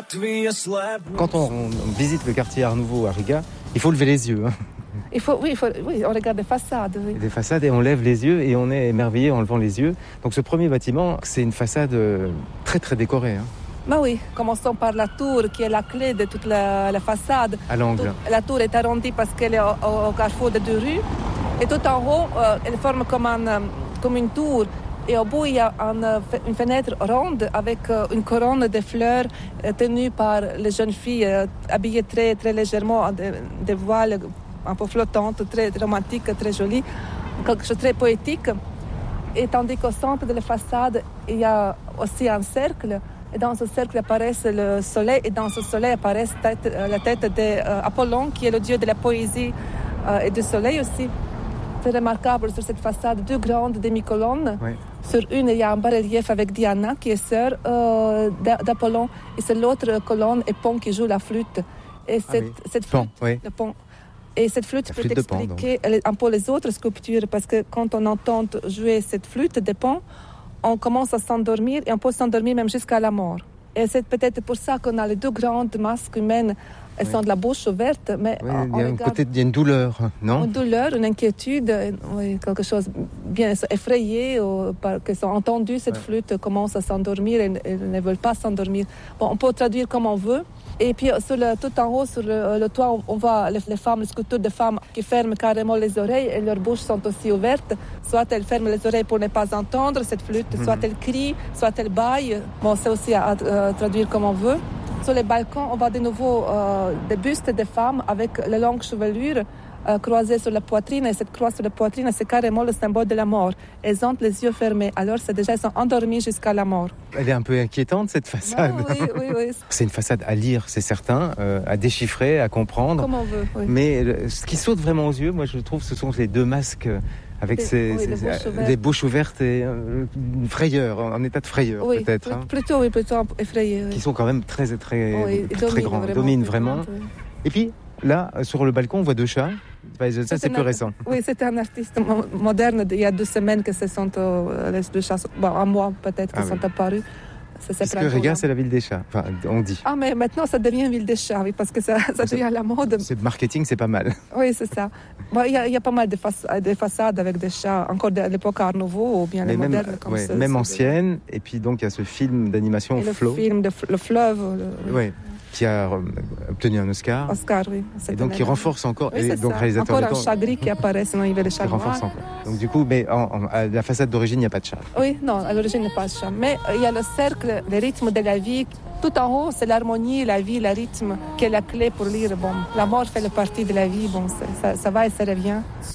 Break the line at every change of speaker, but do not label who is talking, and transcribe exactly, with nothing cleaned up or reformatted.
Quand on, on visite le quartier Art Nouveau à Riga, il faut lever les yeux. Hein.
Il faut, oui, il faut, oui, on regarde les façades. Oui.
Les façades et on lève les yeux et on est émerveillé en levant les yeux. Donc ce premier bâtiment, c'est une façade très très décorée. Hein.
Bah oui, commençons par la tour qui est la clé de toute la, la façade.
À l'angle.
Tout, la tour est arrondie parce qu'elle est au, au, au carrefour de deux rues. Et tout en haut, euh, elle forme comme, un, comme une tour. Et au bout, il y a un, une fenêtre ronde avec euh, une couronne de fleurs euh, tenue par les jeunes filles euh, habillées très, très légèrement, des de voiles un peu flottantes, très romantiques, très jolies, quelque chose de très poétique. Et tandis qu'au centre de la façade, il y a aussi un cercle. Et dans ce cercle apparaît le soleil, et dans ce soleil apparaît tête, la tête d'Apollon, qui est le dieu de la poésie euh, et du soleil aussi. C'est remarquable sur cette façade, deux grandes demi-colonnes. Oui. Sur une, il y a un bas-relief avec Diana, qui est sœur euh, d'Apollon. Et sur l'autre colonne, est Pan qui joue la flûte. Et cette, ah oui. cette flûte,
Pan, oui.
le Pan. Et cette flûte
la
peut
flûte
expliquer
Pan,
un peu les autres sculptures, parce que quand on entend jouer cette flûte de Pan, on commence à s'endormir et on peut s'endormir même jusqu'à la mort. Et c'est peut-être pour ça qu'on a les deux grandes masques humaines. Elles oui. sont de la bouche ouverte, mais
oui,
on,
il, y a
on
côté, il y a une douleur, non?
Une douleur, une inquiétude, oui, quelque chose bien effrayé, ou qu'elles ont entendu cette ouais. flûte, commencent à s'endormir et, et ne veulent pas s'endormir. Bon, on peut traduire comme on veut. Et puis sur le, tout en haut, sur le, le toit, on voit les, les femmes, les sculptures de femmes qui ferment carrément les oreilles et leurs bouches sont aussi ouvertes. Soit elles ferment les oreilles pour ne pas entendre cette flûte, mm-hmm. soit elles crient, soit elles bâillent. Bon, c'est aussi à, à, à traduire comme on veut. Sur les balcons, on voit de nouveau euh, des bustes de femmes avec les longues chevelures euh, croisées sur la poitrine. Et cette croix sur la poitrine, c'est carrément le symbole de la mort. Elles ont les yeux fermés. Alors, c'est déjà, elles sont endormies jusqu'à la mort.
Elle est un peu inquiétante, cette façade.
Oh, oui, oui, oui.
C'est une façade à lire, c'est certain, euh, à déchiffrer, à comprendre.
Comme on veut, oui.
Mais euh, ce qui saute vraiment aux yeux, moi, je trouve, ce sont les deux masques avec
des,
ces,
oui,
ces,
les bouches
ces, des bouches ouvertes et euh, une frayeur, un état de frayeur
oui,
peut-être. Hein,
plutôt, oui, plutôt effrayé. Oui.
Qui sont quand même très, très,
oui,
très, très grands,
vraiment,
dominent vraiment.
Oui.
Et puis, là, sur le balcon, on voit deux chats. Ça, c'est, c'est plus
un,
récent.
Oui, c'était un artiste mo- moderne. Il y a deux semaines que ce sont euh, les deux chats, bon, un mois peut-être, qui ah, sont oui. apparus.
Parce que Riga, c'est la ville des chats, enfin, on dit.
Ah, mais maintenant, ça devient une ville des chats, oui, parce que ça, ça devient à la mode.
C'est marketing, c'est pas mal.
Oui, c'est ça. Bon, il y, y a pas mal de, fa- de façades avec des chats, encore de l'époque Art Nouveau, ou bien mais les
même,
modernes. Comme
ouais,
ce,
même
ce
anciennes, et puis donc il y a ce film d'animation
et
Flow.
Le film de f- Le Fleuve. Le...
Oui, qui a obtenu un Oscar.
Oscar, oui.
Et donc qui renforce encore.
Oui,
et donc, réalisateur
encore un chat gris qui apparaît, sinon il y avait le chat noir.
Renforce encore. Donc du coup, mais en, en, à la façade d'origine, il n'y a pas de chat.
Oui, non, à l'origine, il n'y a pas de chat. Mais il y a le cercle, le rythme de la vie. Tout en haut, c'est l'harmonie, la vie, le rythme qui est la clé pour lire. Bon, la mort fait partie de la vie. Bon, ça, ça va et ça revient.